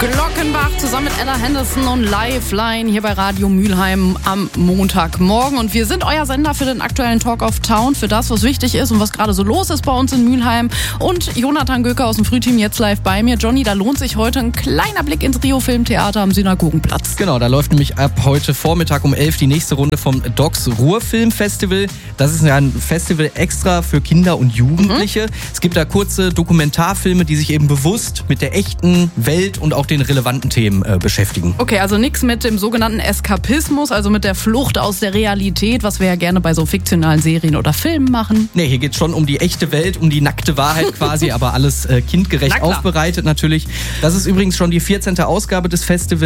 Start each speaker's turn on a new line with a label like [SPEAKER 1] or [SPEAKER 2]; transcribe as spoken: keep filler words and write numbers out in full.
[SPEAKER 1] Glockenbach zusammen mit Ella Henderson und Lifeline hier bei Radio Mülheim am Montagmorgen. Und wir sind euer Sender für den aktuellen Talk of Town, für das, was wichtig ist und was gerade so los ist bei uns in Mülheim. Und Jonathan Göker aus dem Frühteam jetzt live bei mir. Johnny, da lohnt sich heute ein kleiner Blick ins Rio-Filmtheater am Synagogenplatz.
[SPEAKER 2] Genau, da läuft nämlich ab heute Vormittag um elf die nächste Runde vom Docs Ruhr-Filmfestival. Das ist ja ein Festival extra für Kinder und Jugendliche. Mhm. Es gibt da kurze Dokumentarfilme, die sich eben bewusst mit der echten Welt und auch den relevanten Themen äh, beschäftigen.
[SPEAKER 1] Okay, also nichts mit dem sogenannten Eskapismus, also mit der Flucht aus der Realität, was wir ja gerne bei so fiktionalen Serien oder Filmen machen.
[SPEAKER 2] Nee, hier geht's schon um die echte Welt, um die nackte Wahrheit quasi, aber alles äh, kindgerecht aufbereitet natürlich. Das ist übrigens schon die vierzehnte Ausgabe des Festivals.